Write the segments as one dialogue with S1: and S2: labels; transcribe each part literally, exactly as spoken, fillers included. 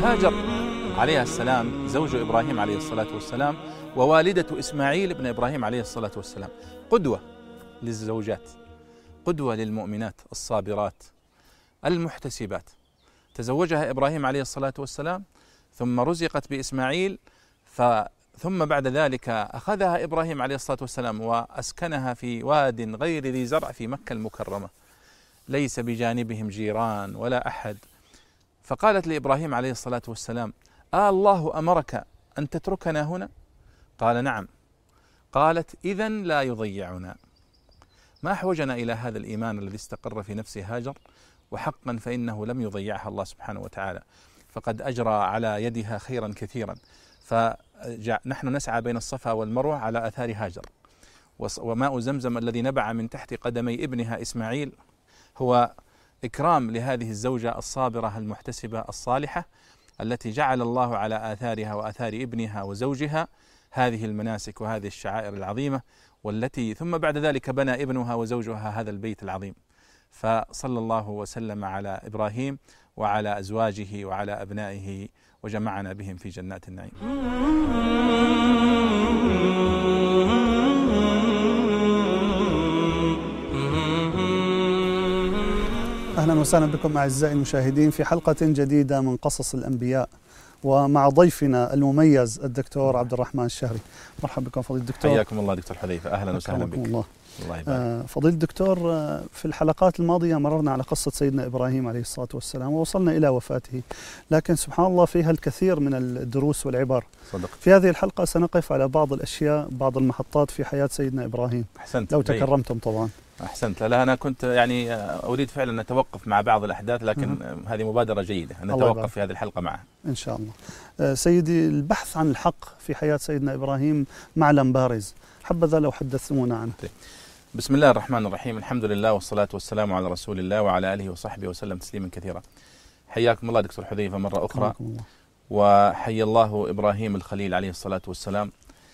S1: هاجر عليها السلام زوج إبراهيم عليه الصلاة والسلام ووالدة إسماعيل ابن إبراهيم عليه الصلاة والسلام قدوة للزوجات، قدوة للمؤمنات الصابرات المحتسبات. تزوجها إبراهيم عليه الصلاة والسلام ثم رزقت بإسماعيل، ثم بعد ذلك أخذها إبراهيم عليه الصلاة والسلام وأسكنها في واد غير ذي زرع في مكة المكرمة، ليس بجانبهم جيران ولا أحد. فقالت لإبراهيم عليه الصلاة والسلام: آه الله أمرك أن تتركنا هنا؟ قال: نعم. قالت: إذن لا يضيعنا. ما أحوجنا إلى هذا الإيمان الذي استقر في نفس هاجر، وحقا فإنه لم يضيعها الله سبحانه وتعالى، فقد أجرى على يدها خيرا كثيرا. فنحن نسعى بين الصفا والمروة على آثار هاجر، وماء زمزم الذي نبع من تحت قدمي ابنها إسماعيل هو إكرام لهذه الزوجة الصابرة المحتسبة الصالحة التي جعل الله على آثارها وآثار ابنها وزوجها هذه المناسك وهذه الشعائر العظيمة، والتي ثم بعد ذلك بنى ابنها وزوجها هذا البيت العظيم. فصلى الله وسلم على إبراهيم وعلى أزواجه وعلى أبنائه وجمعنا بهم في جنات النعيم.
S2: أهلا وسهلا بكم أعزائي المشاهدين في حلقة جديدة من قصص الأنبياء، ومع ضيفنا المميز الدكتور عبد الرحمن الشهري. مرحبا بكم فضيلة الدكتور.
S1: حياكم الله دكتور حذيفة، أهلا وسهلا بك.
S2: الله.
S1: الله يبارك.
S2: آه فضيلة الدكتور، آه في الحلقات الماضية مررنا على قصة سيدنا إبراهيم عليه الصلاة والسلام ووصلنا إلى وفاته، لكن سبحان الله فيها الكثير من الدروس والعبر.
S1: صدق.
S2: في هذه الحلقة سنقف على بعض الأشياء، بعض المحطات في حياة سيدنا إبراهيم.
S1: أحسنت.
S2: لو تكرمتم طبعا.
S1: أحسنت. لا أنا كنت يعني أريد فعلا أن نتوقف مع بعض الأحداث، لكن أه. هذه مبادرة جيدة أن نتوقف في هذه الحلقة معه
S2: إن شاء الله. آه سيدي، البحث عن الحق في حياة سيدنا إبراهيم معلم بارز، حبذا لو حدثتمونا عنه.
S1: بسم الله الرحمن الرحيم، الحمد لله والصلاة والسلام على رسول الله وعلى آله وصحبه وسلم تسليما كثيرا. حياكم الله دكتور حذيفة مرة أخرى،
S2: الله.
S1: وحي الله إبراهيم الخليل عليه الصلاة والسلام،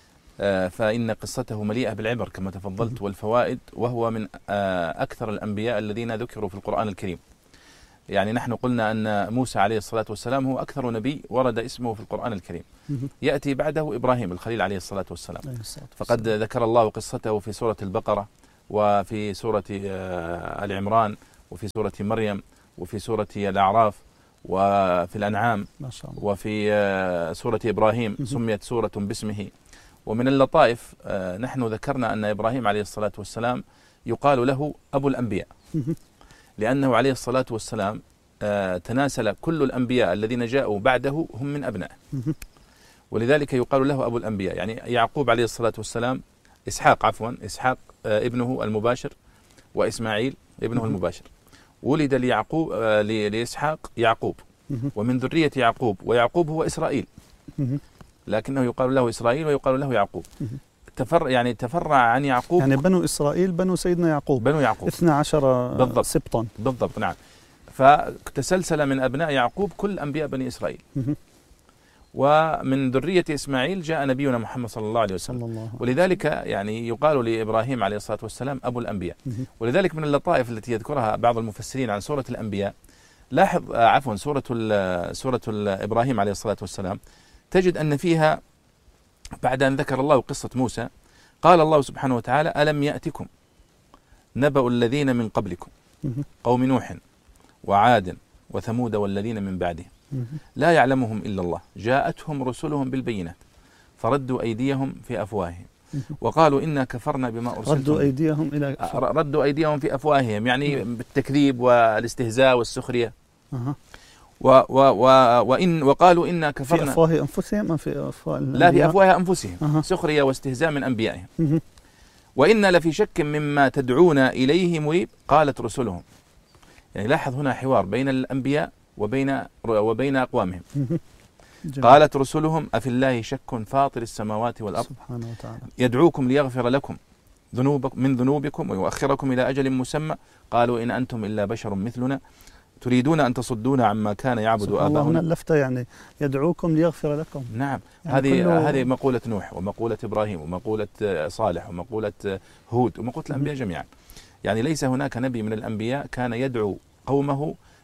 S1: فإن قصته مليئة بالعبر كما تفضلت والفوائد، وهو من أكثر الأنبياء الذين ذكروا في القرآن الكريم. يعني نحن قلنا أن موسى عليه الصلاة والسلام هو أكثر نبي ورد اسمه في القرآن الكريم، يأتي بعده إبراهيم الخليل عليه الصلاة والسلام، فقد ذكر الله قصته في سورة البقرة وفي سورة آل عمران وفي سورة مريم وفي سورة الأعراف وفي الأنعام وفي سورة إبراهيم، سميت سورة باسمه. ومن اللطائف نحن ذكرنا أن إبراهيم عليه الصلاة والسلام يقال له أبو الأنبياء، لأنه عليه الصلاة والسلام تناسل كل الأنبياء الذين جاءوا بعده هم من أبنائه، ولذلك يقال له أبو الأنبياء. يعني يعقوب عليه الصلاة والسلام إسحاق عفوا إسحاق ابنه المباشر، وإسماعيل ابنه المباشر. ولد ليعقوب لإسحاق يعقوب، ومن ذرية يعقوب، ويعقوب هو إسرائيل، لكنه يقال له إسرائيل ويقال له يعقوب. تفر يعني تفرع عن يعقوب،
S2: يعني بنو إسرائيل بنو سيدنا يعقوب،
S1: بنو يعقوب
S2: اثنا عشر بالضبط. سبطا
S1: بالضبط. نعم. فتسلسل من أبناء يعقوب كل أنبياء بني إسرائيل. ومن ذرية إسماعيل جاء نبينا محمد صلى الله عليه وسلم، الله. ولذلك يعني يقال لإبراهيم عليه الصلاة والسلام أبو الأنبياء. ولذلك من اللطائف التي يذكرها بعض المفسرين عن سورة الأنبياء، لاحظ عفوا سورة سورة إبراهيم عليه الصلاة والسلام، تجد أن فيها بعد أن ذكر الله قصة موسى قال الله سبحانه وتعالى: ألم يأتكم نبأ الذين من قبلكم قوم نوح وعاد وثمود والذين من بعدهم لا يعلمهم إلا الله جاءتهم رسلهم بالبينات فردوا أيديهم في أفواههم وقالوا إنا كفرنا بما أرسلتم.
S2: ردوا أيديهم إلى
S1: ردوا أيديهم في أفواههم، يعني بالتكذيب والاستهزاء والسخرية.
S2: أه.
S1: و و و وإن وقالوا إنا كفرنا
S2: في أفواه أنفسهم أم في أفواه
S1: لا في أفواه أنفسهم.
S2: أه.
S1: سخرية واستهزاء من أنبيائهم.
S2: أه.
S1: وإنا لفي شك مما تدعونا إليه مريب قالت رسلهم. يعني لاحظ هنا حوار بين الأنبياء وبين وبين أقوامهم. قالت رسلهم أفي الله شك فاطر السماوات والأرض
S2: سبحانه وتعالى
S1: يدعوكم ليغفر لكم ذنوبكم من ذنوبكم ويؤخركم إلى أجل مسمى قالوا إن أنتم إلا بشر مثلنا تريدون أن تصدونا عما كان يعبد آباؤنا.
S2: هنا اللفتة يعني يدعوكم ليغفر لكم.
S1: نعم. يعني هذه هذه مقولة نوح ومقولة إبراهيم ومقولة صالح ومقولة هود ومقولة الأنبياء جميعا. يعني ليس هناك نبي من الأنبياء كان يدعو قومه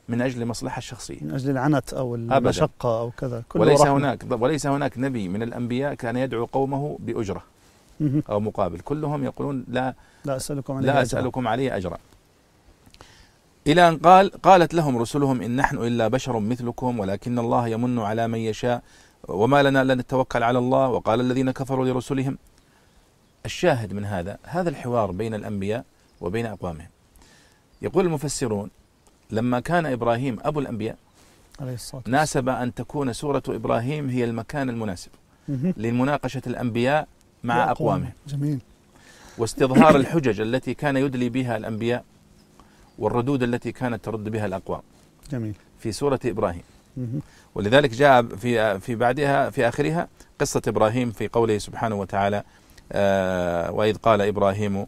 S1: من أجل المصلحة الشخصية،
S2: من أجل العنت أو المشقة أو كذا.
S1: وليس هناك وليس هناك نبي من الأنبياء كان يدعو قومه بأجرة أو مقابل، كلهم يقولون لا
S2: لا أسألكم عليه
S1: لا أسألكم عليه أجرا. إلى أن قال قالت لهم رسلهم إن نحن إلا بشر مثلكم ولكن الله يمن على من يشاء وما لنا إلا نتوكل على الله. وقال الذين كفروا لرسلهم. الشاهد من هذا هذا الحوار بين الأنبياء وبين أقوامهم. يقول المفسرون لما كان إبراهيم أبو الأنبياء ناسب أن تكون سورة إبراهيم هي المكان المناسب لمناقشة الأنبياء مع أقوامهم.
S2: جميل.
S1: واستظهار الحجج التي كان يدلي بها الأنبياء والردود التي كانت ترد بها الأقوام.
S2: جميل.
S1: في سورة إبراهيم. ولذلك جاء في في بعدها في آخرها قصة إبراهيم في قوله سبحانه وتعالى آه وإذ قال إبراهيم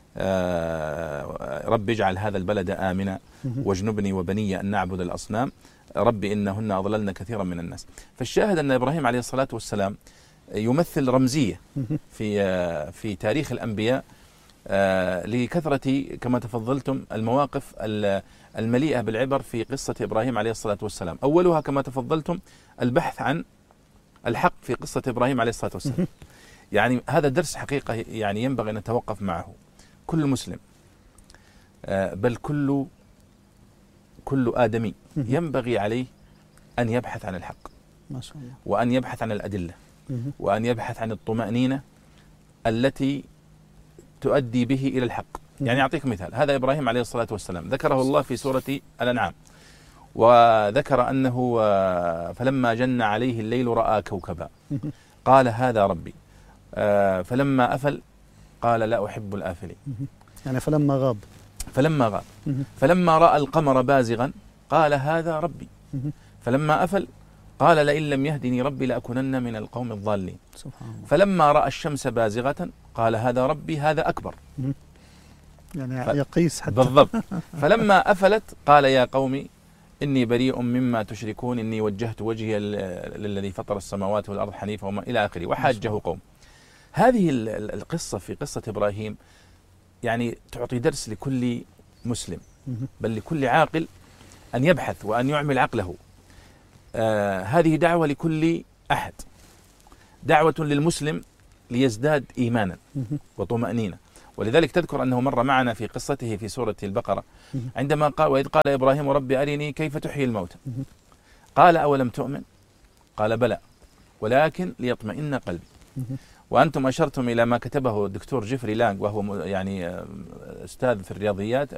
S1: آه رب اجعل هذا البلد آمنا واجنبني وبني أن نعبد الأصنام رب إنهن أضللن كثيرا من الناس. فالشاهد أن إبراهيم عليه الصلاة والسلام يمثل رمزية في في تاريخ الأنبياء لكثرة كما تفضلتم المواقف المليئة بالعبر في قصة إبراهيم عليه الصلاة والسلام. أولها كما تفضلتم البحث عن الحق في قصة إبراهيم عليه الصلاة والسلام. يعني هذا درس حقيقة يعني ينبغي أن نتوقف معه كل مسلم، بل كل كل آدمي ينبغي عليه أن يبحث عن الحق
S2: ما شاء الله،
S1: وأن يبحث عن الأدلة، وأن يبحث عن الطمأنينة التي تؤدي به إلى الحق. يعني أعطيك مثال، هذا إبراهيم عليه الصلاة والسلام ذكره الله في سورة الأنعام، وذكر أنه فلما جن عليه الليل رأى كوكبا قال هذا ربي فلما أفل قال لا أحب الآفلين.
S2: يعني فلما غاب
S1: فلما غاب فلما رأى القمر بازغا قال هذا ربي فلما أفل قال لئن لم يهدني ربي لأكونن من القوم الضالين. فلما رأى الشمس بازغة قال هذا ربي هذا أكبر.
S2: يعني ف... يقيس حتى
S1: بالضبط. فلما أفلت قال يا قوم إني بريء مما تشركون إني وجهت وجهي للذي فطر السماوات والأرض حنيفا وما إلى آخره وحاجه قوم. هذه القصة في قصة إبراهيم يعني تعطي درس لكل مسلم بل لكل عاقل أن يبحث وأن يعمل عقله. آه هذه دعوة لكل أحد، دعوة للمسلم ليزداد إيمانا وطمأنينة. ولذلك تذكر أنه مر معنا في قصته في سورة البقرة عندما قال وإذ قال إبراهيم رب أرني كيف تحيي الموتى قال أولم تؤمن قال بلى ولكن ليطمئن قلبي. وأنتم أشرتم إلى ما كتبه الدكتور جيفري لانغ وهو يعني أستاذ في الرياضيات